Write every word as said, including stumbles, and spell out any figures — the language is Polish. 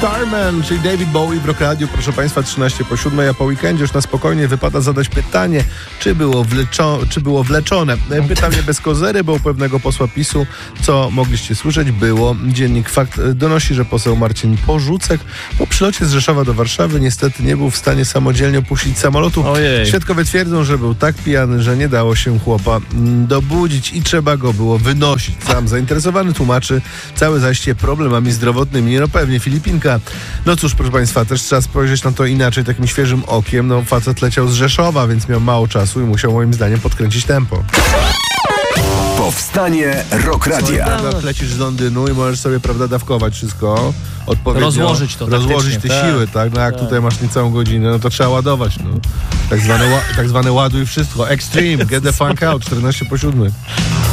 Starman, czyli David Bowie w Rock Radio, proszę Państwa, trzynaście po siódmej, a po weekendzie już na spokojnie wypada zadać pytanie, czy było, wleczo, czy było wleczone. Pytam nie bez kozery, bo u pewnego posła PiSu, co mogliście słyszeć, było. Dziennik Fakt donosi, że poseł Marcin Porzucek po przylocie z Rzeszowa do Warszawy niestety nie był w stanie samodzielnie opuścić samolotu. Ojej. Świadkowie twierdzą, że był tak pijany, że nie dało się chłopa dobudzić i trzeba go było wynosić. Sam zainteresowany tłumaczy całe zajście problemami zdrowotnymi. No pewnie Filipinka. No cóż, proszę Państwa, też trzeba spojrzeć na to inaczej, takim świeżym okiem. No facet leciał z Rzeszowa, więc miał mało czasu i musiał moim zdaniem podkręcić tempo. Powstanie Rock Radia. Prawda, lecisz z Londynu i możesz sobie, prawda, dawkować wszystko odpowiednio. Rozłożyć to Rozłożyć te tak. siły, tak? No jak tak. Tutaj masz niecałą godzinę, no to trzeba ładować, no. Tak zwane, ła- tak zwane ładuj wszystko. Extreme, get the funk out, czternaście po siódmej.